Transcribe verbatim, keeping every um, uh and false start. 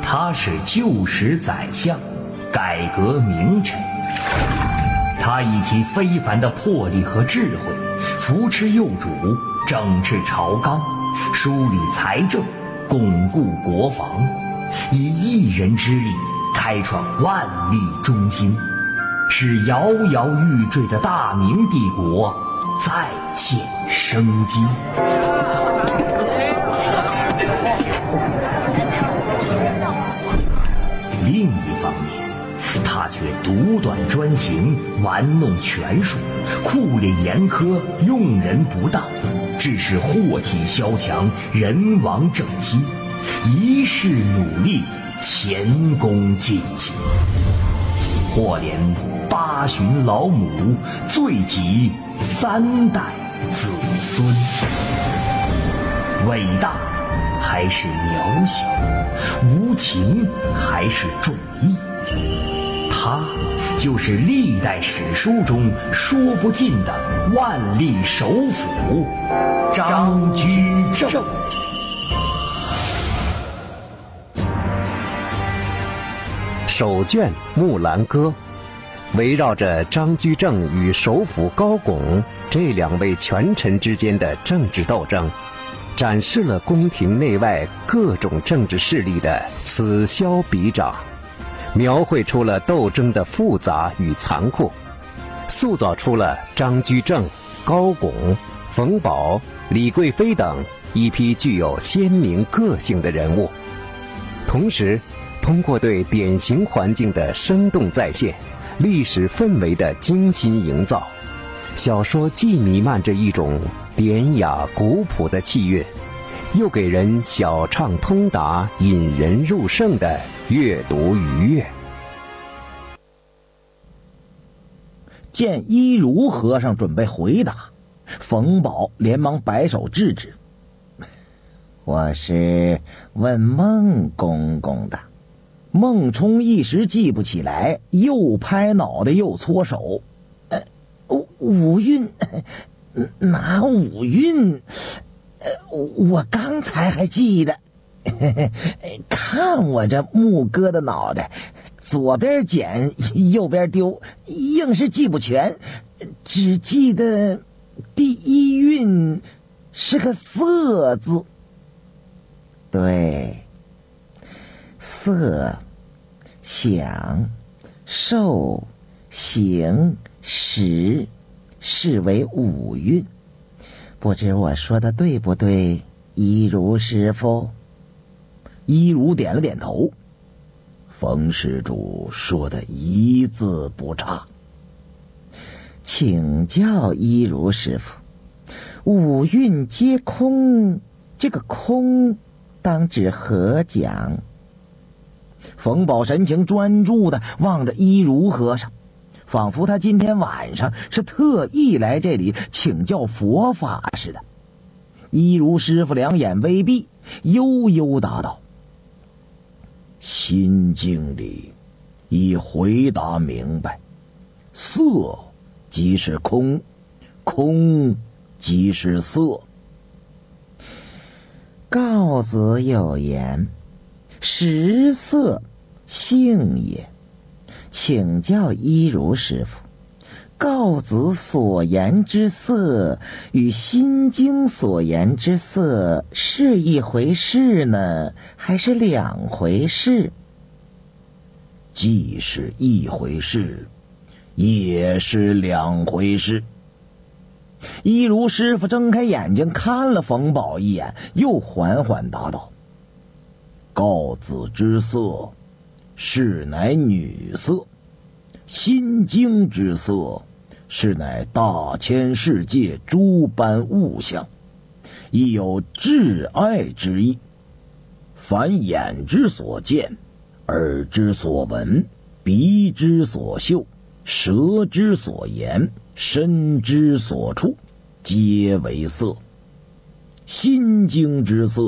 他是旧时宰相，改革名臣。他以其非凡的魄力和智慧，扶持幼主，整治朝纲，梳理财政，巩固国防，以一人之力开创万历中兴，使摇摇欲坠的大明帝国再现生机。另一方面，他却独断专行，玩弄权术，酷烈严苛，用人不当，致使祸气萧墙，人亡政息，一世努力，前功尽弃，或连八旬老母，罪及三代子孙。伟大还是渺小，无情还是重义，他就是历代史书中说不尽的万历首辅张居正。 首卷《木兰歌》围绕着张居正与首辅高拱这两位权臣之间的政治斗争，展示了宫廷内外各种政治势力的此消彼长，描绘出了斗争的复杂与残酷，塑造出了张居正、高拱、冯保、李贵妃等一批具有鲜明个性的人物。同时通过对典型环境的生动再现，历史氛围的精心营造，小说既弥漫着一种典雅古朴的气韵，又给人小畅通达、引人入胜的阅读愉悦。 见一如和尚准备回答，冯保连忙摆手制止：“我是问孟公公的。”孟冲一时记不起来，又拍脑袋又搓手：“呃，五韵，哪五韵？呃，我刚才还记得。看我这木哥的脑袋，左边捡，右边丢，硬是记不全，只记得第一韵是个色字。对，色、想、受、行、识，是为五韵。不知我说的对不对，一如师傅？”一如点了点头：“冯施主说的一字不差。”请教一如师傅，五蕴皆空，这个空当指何讲？冯保神情专注地望着一如和尚，仿佛他今天晚上是特意来这里请教佛法似的。一如师傅两眼微闭，悠悠答道：“心经里已回答明白，色即是空，空即是色。告子有言，识色性也。请教一如师傅，告子所言之色与心经所言之色是一回事呢，还是两回事？”“既是一回事，也是两回事。”一如师傅睁开眼睛看了冯保一眼，又缓缓答道：“告子之色，是乃女色；心经之色，是乃大千世界诸般物象，亦有挚爱之意。凡眼之所见，耳之所闻，鼻之所嗅，舌之所言，身之所触，皆为色。心经之色，